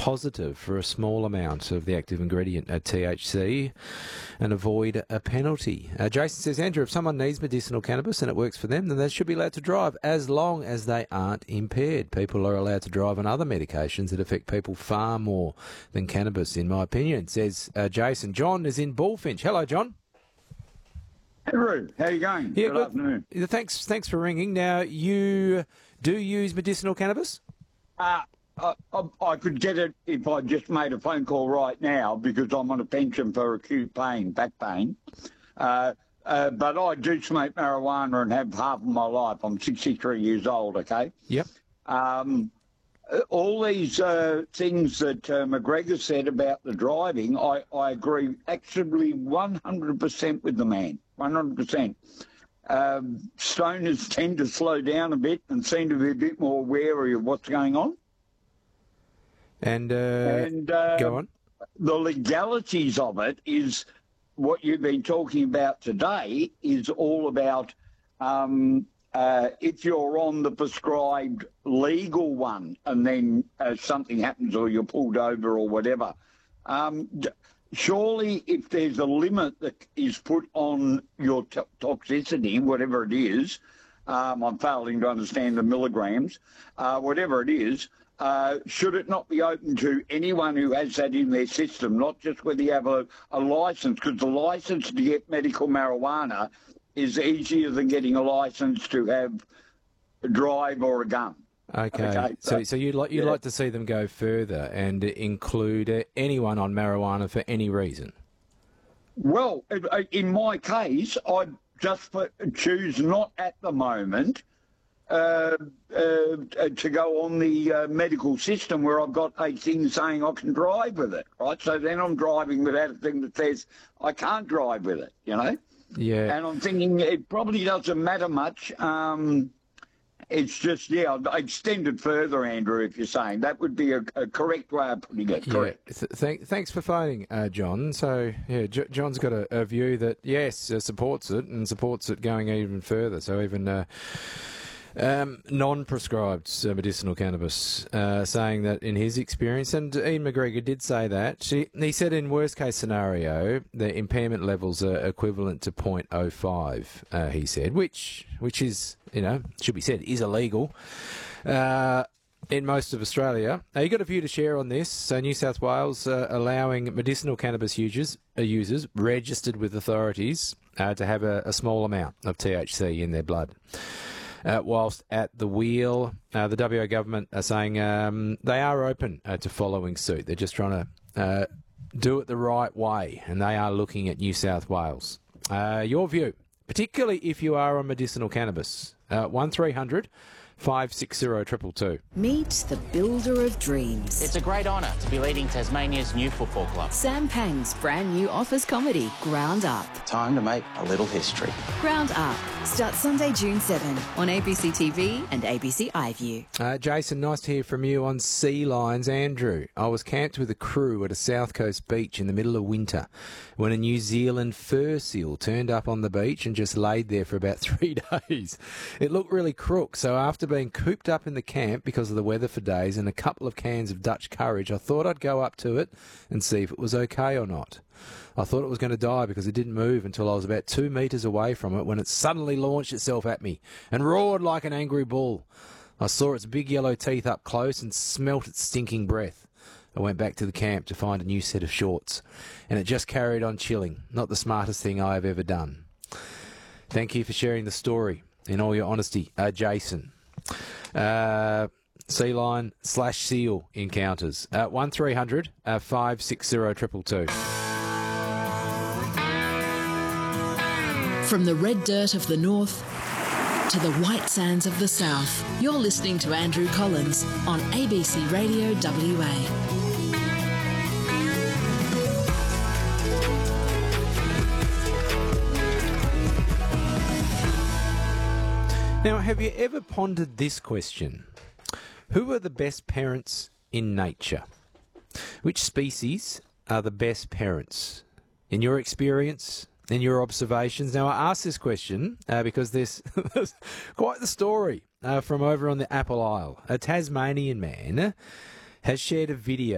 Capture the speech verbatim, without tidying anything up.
positive for a small amount of the active ingredient at T H C and avoid a penalty. Uh, Jason says, Andrew, if someone needs medicinal cannabis and it works for them, then they should be allowed to drive as long as they aren't impaired. People are allowed to drive on other medications that affect people far more than cannabis, in my opinion, says uh, Jason. John is in Bullfinch. Hello, John. Andrew, how are you going? Yeah, good, good afternoon. Thanks, thanks for ringing. Now, you do use medicinal cannabis? Uh, I, I, I could get it if I just made a phone call right now because I'm on a pension for acute pain, back pain. Uh, uh, but I do smoke marijuana and have half of my life. I'm sixty-three years old, okay? Yep. Um, all these uh, things that uh, McGregor said about the driving, I, I agree actually one hundred percent with the man, one hundred percent. Um, stoners tend to slow down a bit and seem to be a bit more wary of what's going on. And, uh, and uh, go on. The legalities of it is what you've been talking about today is all about um, uh, if you're on the prescribed legal one and then uh, something happens or you're pulled over or whatever. Um, surely if there's a limit that is put on your t- toxicity, whatever it is, um, I'm failing to understand the milligrams, uh, whatever it is, Uh, should it not be open to anyone who has that in their system, not just whether you have a, a licence? Because the licence to get medical marijuana is easier than getting a licence to have a drive or a gun. Okay, okay. so so you'd like you'd yeah. like to see them go further and include uh, anyone on marijuana for any reason? Well, in my case, I'd just choose not at the moment Uh, uh, to go on the uh, medical system where I've got a thing saying I can drive with it, right? So then I'm driving without a thing that says I can't drive with it, you know? Yeah. And I'm thinking it probably doesn't matter much. Um, it's just, yeah, I'd extend it further, Andrew, if you're saying. That would be a, a correct way of putting it, correct. Yeah. Th- th- thanks for phoning, uh, John. So, yeah, J- John's got a, a view that, yes, uh, supports it and supports it going even further. So even... Uh, Um, non-prescribed uh, medicinal cannabis, uh, saying that in his experience, and Ian McGregor did say that, she, he said in worst-case scenario, the impairment levels are equivalent to zero point zero five, uh, he said, which, which is, you know, should be said, is illegal uh, in most of Australia. Now, you got a view to share on this. So New South Wales uh, allowing medicinal cannabis users, uh, users registered with authorities uh, to have a, a small amount of T H C in their blood. Uh, whilst at the wheel, uh, the W A government are saying um, they are open uh, to following suit. They're just trying to uh, do it the right way, and they are looking at New South Wales. Uh, your view, particularly if you are on medicinal cannabis, uh, one three hundred five six zero two two two. Meet the builder of dreams. It's a great honour to be leading Tasmania's new football club. Sam Pang's brand new office comedy, Ground Up. Time to make a little history. Ground Up starts Sunday, June seventh on A B C T V and A B C iView. Uh, Jason, nice to hear from you on Sea Lions. Andrew, I was camped with a crew at a South Coast beach in the middle of winter when a New Zealand fur seal turned up on the beach and just laid there for about three days. It looked really crook, so after being cooped up in the camp because of the weather for days and a couple of cans of Dutch courage, I thought I'd go up to it and see if it was okay or not. I thought it was going to die because it didn't move until I was about two metres away from it when it suddenly launched itself at me and roared like an angry bull. I saw its big yellow teeth up close and smelt its stinking breath. I went back to the camp to find a new set of shorts, and it just carried on chilling. Not the smartest thing I have ever done. Thank you for sharing the story in all your honesty, uh, Jason. Uh, sea lion slash seal encounters. Uh, one three hundred five six zero two two two. From the red dirt of the north to the white sands of the south, you're listening to Andrew Collins on A B C Radio W A. Now, have you ever pondered this question? Who are the best parents in nature? Which species are the best parents? In your experience, in your observations? Now, I ask this question uh, because there's, there's quite the story uh, from over on the Apple Isle. A Tasmanian man has shared a video